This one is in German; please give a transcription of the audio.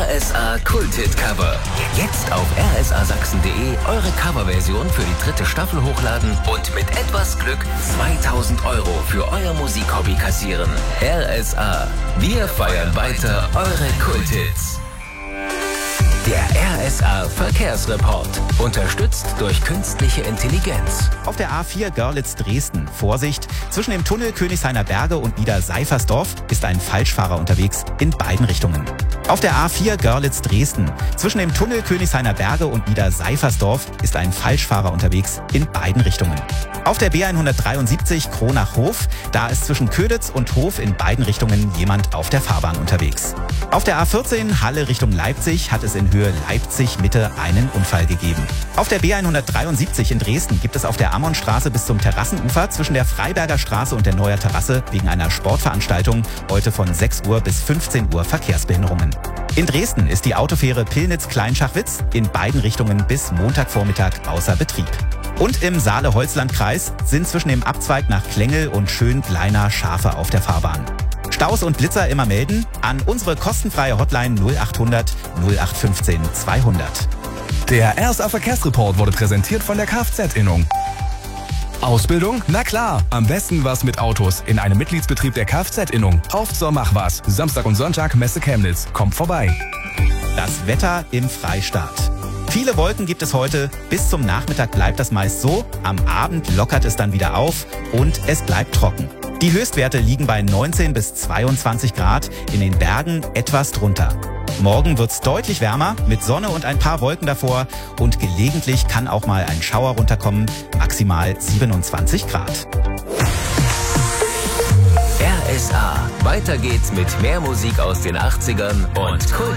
RSA Kulthit-Cover. Jetzt auf rsasachsen.de eure Coverversion für die 3. Staffel hochladen und mit etwas Glück 2000 € für euer Musikhobby kassieren. RSA, wir feiern weiter eure Kulthits. Der RSA Verkehrsreport, unterstützt durch künstliche Intelligenz. Auf der A4 Görlitz-Dresden. Vorsicht, zwischen dem Tunnel Königshainer Berge und Nieder-Seifersdorf ist ein Falschfahrer unterwegs in beiden Richtungen. Auf der A4 Görlitz-Dresden. Zwischen dem Tunnel Königshainer Berge und Nieder-Seifersdorf ist ein Falschfahrer unterwegs in beiden Richtungen. Auf der B173 Kronach-Hof, da ist zwischen Köditz und Hof in beiden Richtungen jemand auf der Fahrbahn unterwegs. Auf der A14 Halle Richtung Leipzig hat es in Höhe Leipzig-Mitte einen Unfall gegeben. Auf der B173 in Dresden gibt es auf der Ammonstraße bis zum Terrassenufer zwischen der Freiberger Straße und der Neuer Terrasse wegen einer Sportveranstaltung heute von 6 Uhr bis 15 Uhr Verkehrsbehinderungen. In Dresden ist die Autofähre Pillnitz-Kleinschachwitz in beiden Richtungen bis Montagvormittag außer Betrieb. Und im Saale-Holzland-Kreis sind zwischen dem Abzweig nach Klengel und Schön-Gleiner Schafe auf der Fahrbahn. Staus und Blitzer immer melden an unsere kostenfreie Hotline 0800 0815 200. Der RSA Verkehrsreport wurde präsentiert von der Kfz-Innung. Ausbildung? Na klar, am besten was mit Autos in einem Mitgliedsbetrieb der Kfz-Innung. Auf zur Mach was. Samstag und Sonntag Messe Chemnitz. Kommt vorbei. Das Wetter im Freistaat. Viele Wolken gibt es heute. Bis zum Nachmittag bleibt das meist so. Am Abend lockert es dann wieder auf und es bleibt trocken. Die Höchstwerte liegen bei 19 bis 22 Grad, in den Bergen etwas drunter. Morgen wird's deutlich wärmer, mit Sonne und ein paar Wolken davor. Und gelegentlich kann auch mal ein Schauer runterkommen, maximal 27 Grad. RSA, weiter geht's mit mehr Musik aus den 80ern und Kult.